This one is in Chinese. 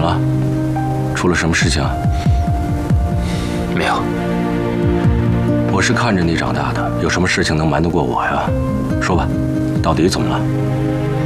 了？出了什么事情？ 没有。 我是看着你长大的，有什么事情能瞒得过我呀？说吧，到底怎么了？